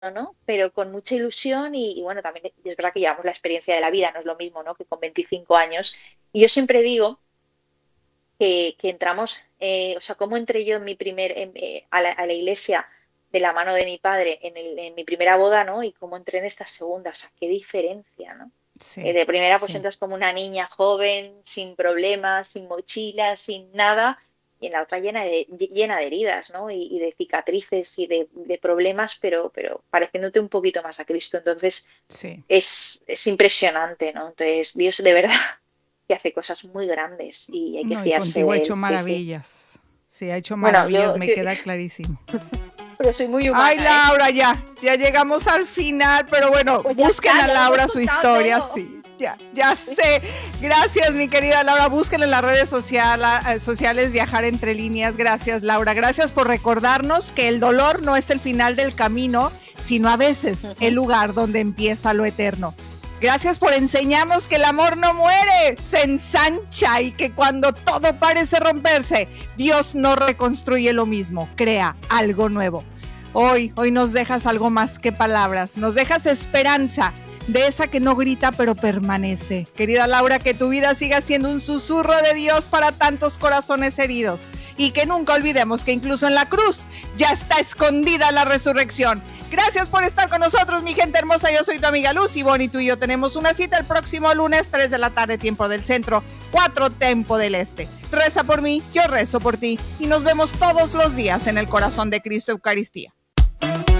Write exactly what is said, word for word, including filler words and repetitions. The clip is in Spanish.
¿no? Pero con mucha ilusión y, y bueno, también es verdad que llevamos la experiencia de la vida, no es lo mismo, ¿no? Que con veinticinco años. Y yo siempre digo que, que entramos, eh, o sea, cómo entré yo en mi primer, en, eh, a la, a la iglesia de la mano de mi padre en, el- en mi primera boda, ¿no? Y cómo entré en esta segunda, o sea, qué diferencia, ¿no? Eh, Sí, de primera pues sí. entras como una niña joven, sin problemas, sin mochila, sin nada, y en la otra llena de, llena de heridas, ¿no? Y, y de cicatrices y de, de problemas, pero, pero pareciéndote un poquito más a Cristo. Entonces Sí. es, es impresionante, ¿no? Entonces Dios de verdad que hace cosas muy grandes y hay que No, y fiarse contigo ha de él, hecho sí, sí. maravillas. Sí, ha hecho Bueno, maravillas, yo, me queda clarísimo. pero soy muy Ay, humana, ¿eh? Laura, ya, ya llegamos al final, pero bueno, Pues ya busquen está, a ya lo hemos Laura su contado historia, todo. sí, ya, ya sé. Gracias, mi querida Laura, busquen en las redes social- eh, sociales Viajar entre líneas. Gracias, Laura, gracias por recordarnos que el dolor no es el final del camino, sino a veces el Ujú. lugar donde empieza lo eterno. Gracias por enseñarnos que el amor no muere, se ensancha y que cuando todo parece romperse, Dios no reconstruye lo mismo, crea algo nuevo. Hoy, hoy nos dejas algo más que palabras, nos dejas esperanza de esa que no grita pero permanece. Querida Laura, que tu vida siga siendo un susurro de Dios para tantos corazones heridos y que nunca olvidemos que incluso en la cruz ya está escondida la resurrección. Gracias por estar con nosotros, mi gente hermosa. Yo soy tu amiga Lucy Bonnie, tú y yo tenemos una cita el próximo lunes, tres de la tarde, tiempo del centro, cuatro tiempo del este. Reza por mí, yo rezo por ti y nos vemos todos los días en el corazón de Cristo Eucaristía.